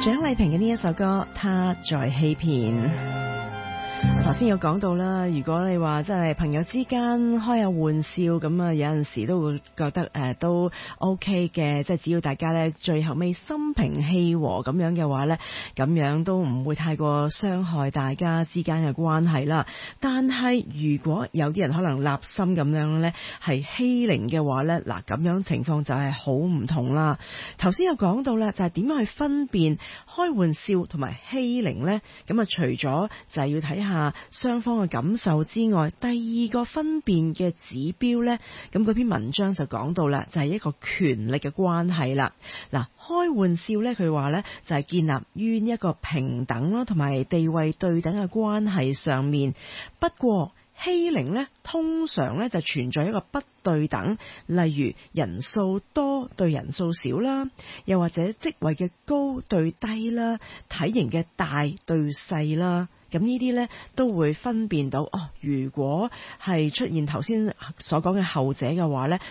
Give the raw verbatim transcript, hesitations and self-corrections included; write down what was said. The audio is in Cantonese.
蔣麗萍嘅呢一首歌，他在欺騙。頭先有講到啦，如果你話真係朋友之間開下玩笑咁啊，有陣時都會覺得誒、呃、都 OK 嘅，即係只要大家呢最後尾心平氣和咁樣嘅話呢，咁樣都唔會太過傷害大家之間嘅關係啦。但係如果有啲人可能立心咁樣呢係欺凌嘅話呢，嗱咁樣情況就係好唔同啦。頭先有講到啦，就係點樣去分辨開玩笑同埋欺凌呢？咁啊，除咗就係要睇下雙方嘅感受之外，第二個分辨嘅指標呢，咁嗰篇文章就講到啦，就係一個權力嘅關係啦。嗱，開玩笑呢，佢話呢就係建立於一個平等啦，同埋地位對等嘅關係上面。不過欺凌呢，通常呢就存在一個不對等，例如人數多對人數少啦，又或者職位嘅高對低啦，體型嘅大對細啦。咁呢啲呢都會分辨到哦，如果係出現頭先所講嘅後者嘅話呢，